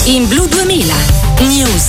in Blu 2000 News.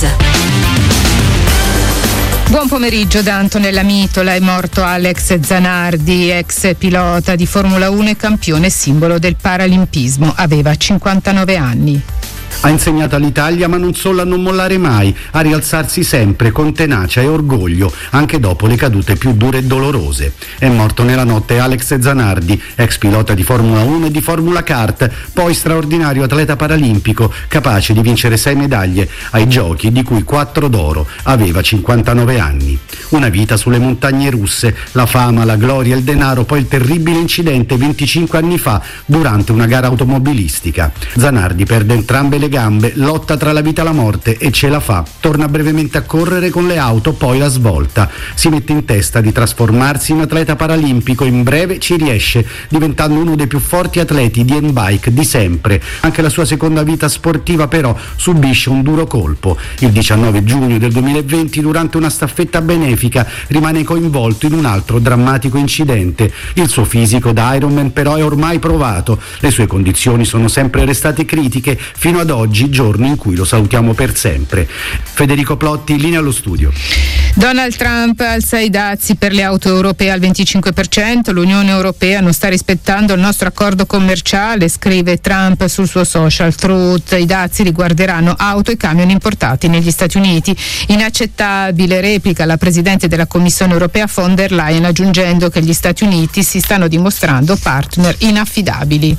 Buon pomeriggio da Antonella Mitola. È morto Alex Zanardi, ex pilota di Formula 1 e campione simbolo del paralimpismo. Aveva 59 anni. Ha insegnato all'Italia, ma non solo, a non mollare mai, a rialzarsi sempre con tenacia e orgoglio, anche dopo le cadute più dure e dolorose. È morto nella notte Alex Zanardi, ex pilota di Formula 1 e di Formula Kart, poi straordinario atleta paralimpico, capace di vincere 6 medaglie ai giochi, di cui 4 d'oro. Aveva 59 anni. Una vita sulle montagne russe, la fama, la gloria, il denaro, poi il terribile incidente 25 anni fa durante una gara automobilistica. Zanardi perde entrambe le gambe, lotta tra la vita e la morte e ce la fa. Torna brevemente a correre con le auto, poi la svolta. Si mette in testa di trasformarsi in atleta paralimpico, in breve ci riesce, diventando uno dei più forti atleti di handbike di sempre. Anche la sua seconda vita sportiva però subisce un duro colpo. Il 19 giugno del 2020, durante una staffetta benefica, rimane coinvolto in un altro drammatico incidente. Il suo fisico da Ironman però è ormai provato. Le sue condizioni sono sempre restate critiche fino ad oggi, giorno in cui lo salutiamo per sempre. Federico Plotti, linea allo studio. Donald Trump alza i dazi per le auto europee al 25%. L'Unione Europea non sta rispettando il nostro accordo commerciale, scrive Trump sul suo social Truth. I dazi riguarderanno auto e camion importati negli Stati Uniti. Inaccettabile, replica la Presidente della Commissione Europea von der Leyen, aggiungendo che gli Stati Uniti si stanno dimostrando partner inaffidabili.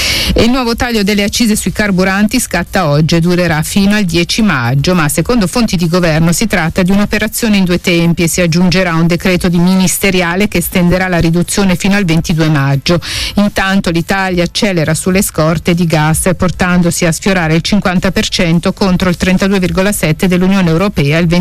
E il nuovo taglio delle accise sui carburanti scatta oggi e durerà fino al 10 maggio, ma secondo fonti di governo si tratta di un'operazione in 2 tempi e si aggiungerà un decreto di ministeriale che estenderà la riduzione fino al 22 maggio. Intanto l'Italia accelera sulle scorte di gas, portandosi a sfiorare il 50% contro il 32,7% dell'Unione Europea e il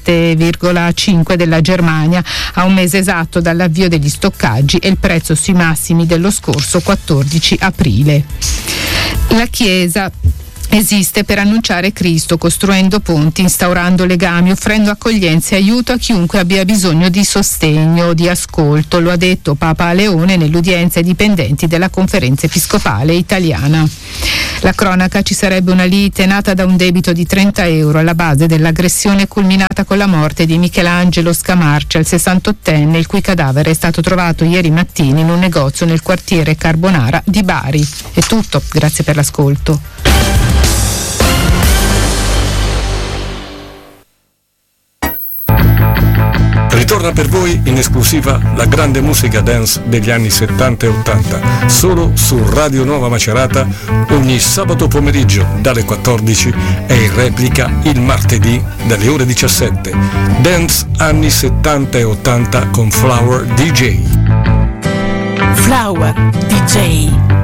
27,5% della Germania, a un mese esatto dall'avvio degli stoccaggi e il prezzo sui massimi dello scorso 14 aprile. La Chiesa esiste per annunciare Cristo, costruendo ponti, instaurando legami, offrendo accoglienza e aiuto a chiunque abbia bisogno di sostegno, di ascolto. Lo ha detto Papa Leone nell'udienza ai dipendenti della Conferenza Episcopale Italiana. La cronaca: ci sarebbe una lite nata da un debito di 30 euro alla base dell'aggressione culminata con la morte di Michelangelo Scamarcia, il 68enne, il cui cadavere è stato trovato ieri mattina in un negozio nel quartiere Carbonara di Bari. È tutto, grazie per l'ascolto. Ritorna per voi in esclusiva la grande musica dance degli anni 70 e 80, solo su Radio Nuova Macerata ogni sabato pomeriggio dalle 14 e in replica il martedì dalle ore 17. Dance anni 70 e 80 con Flower DJ. Flower DJ.